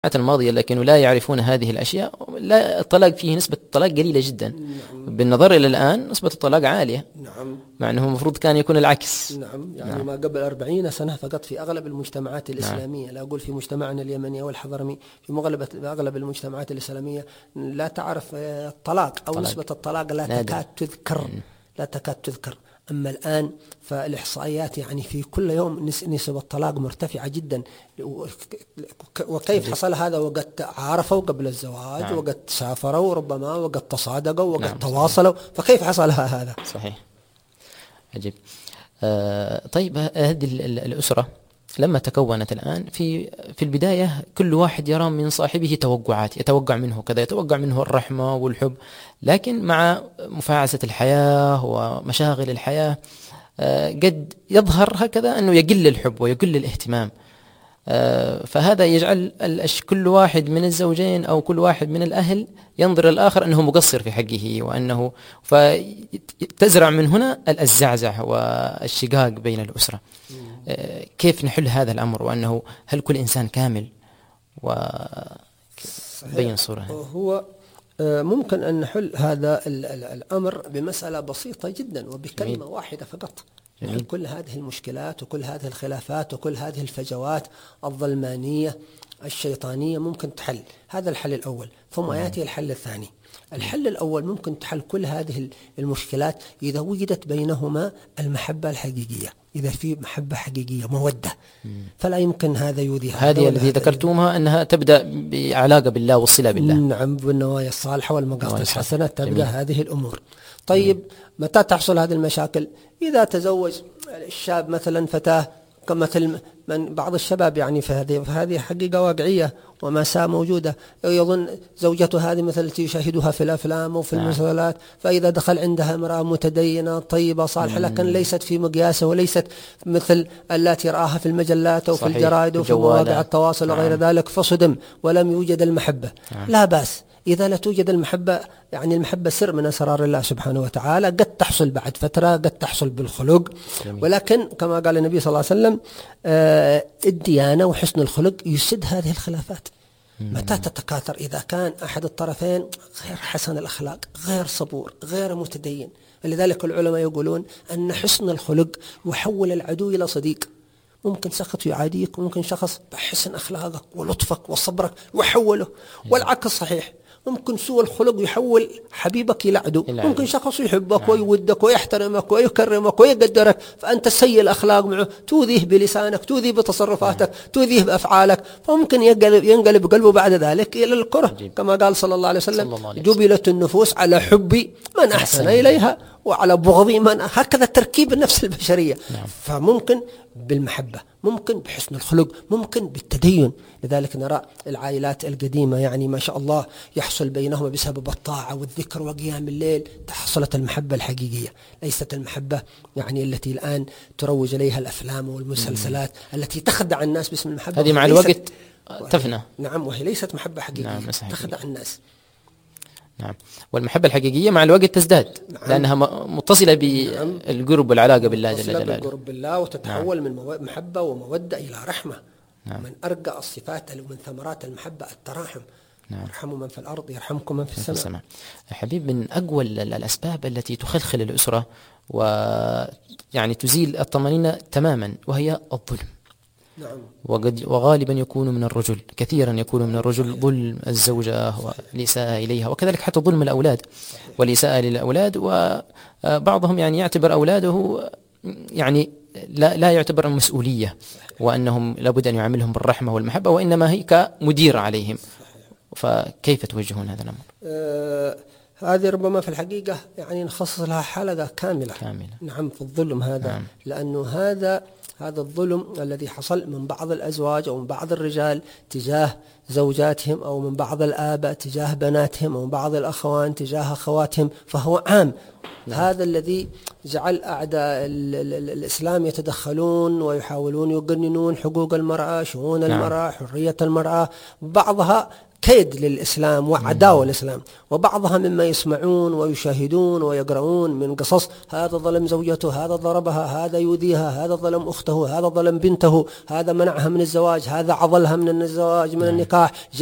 الماضية لكنه لا يعرفون هذه الأشياء، لا الطلاق فيه نسبة الطلاق قليلة جدا. نعم. بالنظر إلى الآن نسبة الطلاق عالية. نعم. مع أنه المفروض كان يكون العكس. نعم. يعني نعم. ما قبل 40 سنة فقط في أغلب المجتمعات الإسلامية، نعم. لا أقول في مجتمعنا اليمني أو الحضرمي، في أغلب المجتمعات الإسلامية لا تعرف الطلاق أو طلاق. نسبة الطلاق لا تكاد تذكر. لا تكاد تذكر. أما الآن فالإحصائيات يعني في كل يوم نسبة الطلاق مرتفعة جدا. وكيف حصل هذا؟ وقد عارفوا قبل الزواج، نعم. وقد سافروا ربما، وقد تصادقوا، وقد نعم. تواصلوا. فكيف حصل هذا؟ صحيح. عجيب. طيب هذه الأسرة لما تكونت الآن في البداية كل واحد يرى من صاحبه توقعات، يتوقع منه كذا، يتوقع منه الرحمة والحب، لكن مع مفاعسة الحياة ومشاغل الحياة قد يظهر هكذا أنه يقل الحب ويقل الاهتمام. فهذا يجعل كل واحد من الزوجين أو كل واحد من الأهل ينظر الآخر أنه مقصر في حقه، وأنه فتزرع من هنا الزعزع والشقاق بين الأسرة. كيف نحل هذا الأمر، وأنه هل كل إنسان كامل؟ وبين صورة هو ممكن أن نحل هذا الأمر بمسألة بسيطة جدا وبكلمة واحدة فقط. يعني كل هذه المشكلات وكل هذه الخلافات وكل هذه الفجوات الظلمانية الشيطانية ممكن تحل. هذا الحل الأول، ثم يأتي الحل الثاني. الحل الأول ممكن تحل كل هذه المشكلات إذا وجدت بينهما المحبة الحقيقية، إذا في محبة حقيقية مودة، فلا يمكن هذا يؤذي هذه التي ذكرتمها أنها تبدأ بعلاقة بالله والصلة بالله. نعم، بالنوايا الصالحة والمقاصد الحسنة تبدأ هذه الأمور. طيب متى تحصل هذه المشاكل؟ إذا تزوج الشاب مثلا فتاة كمثل من بعض الشباب، يعني فهذه حقيقة واقعية ومأساة موجودة، يظن زوجته هذه مثل التي يشاهدها في الأفلام وفي المسلسلات، فإذا دخل عندها امرأة متدينة طيبة صالحة لكن ليست في مقياسه وليست مثل التي رآها في المجلات أو في الجرائد وفي مواقع التواصل وغير ذلك، فصدم ولم يوجد المحبة. لا بأس إذا لا توجد المحبة، يعني المحبة سر من أسرار الله سبحانه وتعالى، قد تحصل بعد فترة، قد تحصل بالخلق، ولكن كما قال النبي صلى الله عليه وسلم الديانة وحسن الخلق يسد هذه الخلافات. متى تتكاثر؟ إذا كان أحد الطرفين غير حسن الأخلاق، غير صبور، غير متدين. لذلك العلماء يقولون أن حسن الخلق يحول العدو إلى صديق. ممكن شخص يعاديك، ممكن شخص بحسن أخلاقك ولطفك وصبرك يحوله، والعكس صحيح. ممكن سوء الخلق يحول حبيبك إلى عدو. ممكن شخص يحبك ويودك ويحترمك ويكرمك ويقدرك، فأنت سيء الأخلاق معه، تؤذيه بلسانك، تؤذيه بتصرفاتك، تؤذيه بأفعالك، فممكن ينقلب قلبه بعد ذلك إلى الكره. كما قال صلى الله عليه وسلم جبلت النفوس على حب من أحسن إليها وعلى بغض من، هكذا تركيب النفس البشرية. فممكن بالمحبة، ممكن بحسن الخلق، ممكن بالتدين. لذلك نرى العائلات القديمة يعني ما شاء الله يحصل بينهما بسبب الطاعة والذكر وقيام الليل تحصلت المحبة الحقيقية، ليست المحبة يعني التي الآن تروج إليها الأفلام والمسلسلات التي تخدع الناس باسم المحبة. هذه مع الوقت تفنى. نعم، وهي ليست محبة حقيقية. نعم، تخدع الناس. نعم، والمحبة الحقيقية مع الوقت تزداد. نعم. لأنها متصلة بالقرب والعلاقة بالله جل جلاله. بالقرب بالله، وتتحول من محبة ومودة إلى رحمة. نعم. من أرقى الصفات ومن ثمرات المحبة التراحم. نعم. يرحموا من في الأرض يرحمكم من في السماء. حبيب، من أقوى الأسباب التي تخلخل الأسرة ويعني تزيل الطمأنينة تماما وهي الظلم. نعم. وغالبا يكون من الرجل، كثيرا يكون من الرجل ظلم الزوجة والإساءة إليها، وكذلك حتى ظلم الأولاد والإساءة للأولاد. وبعضهم يعني يعتبر أولاده يعني لا يعتبر مسؤولية، وأنهم لابد أن يعاملهم بالرحمة والمحبة، وإنما هي كمدير عليهم. فكيف توجهون هذا الأمر؟ هذه ربما في الحقيقة يعني نخصص لها حلقة كاملة. نعم، في الظلم هذا. نعم. لأنه هذا الظلم الذي حصل من بعض الأزواج أو من بعض الرجال تجاه زوجاتهم، أو من بعض الآباء تجاه بناتهم، أو من بعض الأخوان تجاه أخواتهم، فهو عام. نعم. هذا الذي جعل أعداء الإسلام يتدخلون ويحاولون يقننون حقوق المرأة، شؤون المرأة، حرية المرأة. بعضها كيد للإسلام وعداوة للإسلام. وبعضها مما يسمعون ويشاهدون ويقرؤون من قصص: هذا ظلم زوجته، هذا ضربها، هذا يؤذيها، هذا ظلم أخته، هذا ظلم بنته، هذا منعها من الزواج، هذا عضلها من الزواج من النكاح.